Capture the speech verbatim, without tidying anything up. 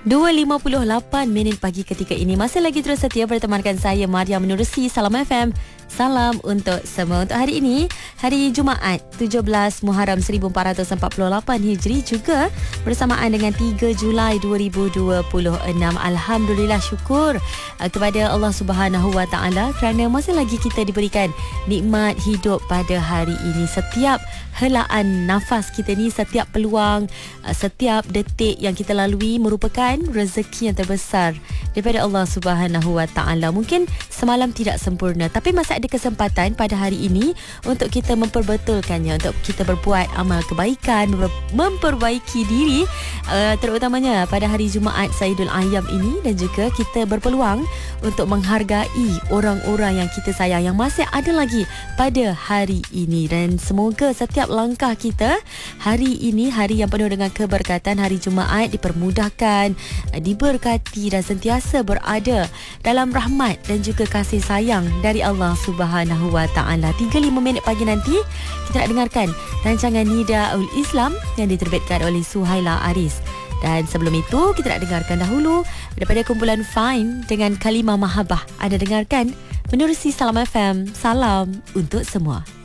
dua lima puluh lapan minit pagi ketika ini. Masih lagi terus setia bertemankan saya, Maria menerusi Salam F M. Salam untuk semua. Untuk hari ini, hari Jumaat tujuh belas Muharram seribu empat ratus empat puluh lapan Hijri, juga bersamaan dengan tiga Julai dua ribu dua puluh enam. Alhamdulillah, syukur uh, kepada Allah Subhanahu Wa Taala kerana masih lagi kita diberikan nikmat hidup pada hari ini. Setiap helaan nafas kita ni, setiap peluang, uh, setiap detik yang kita lalui merupakan rezeki yang terbesar daripada Allah Subhanahu Wa Taala. Mungkin semalam tidak sempurna, tapi masih ada kesempatan pada hari ini untuk kita memperbetulkannya, untuk kita berbuat amal kebaikan, memperbaiki diri, uh, terutamanya pada hari Jumaat Saidul Ayyam ini, dan juga kita berpeluang untuk menghargai orang-orang yang kita sayang yang masih ada lagi pada hari ini. Dan semoga setiap langkah kita hari ini, hari yang penuh dengan keberkatan, hari Jumaat, dipermudahkan, diberkati dan sentiasa berada dalam rahmat dan juga kasih sayang dari Allah Subhanahu Wa Taala. tiga puluh lima minit pagi nanti kita nak dengarkan rancangan Nidaul Islam yang diterbitkan oleh Suhaila Aris. Dan sebelum itu kita nak dengarkan dahulu daripada kumpulan Fine dengan Kalimah Mahabbah. Anda dengarkan menerusi Salam F M. Salam untuk semua.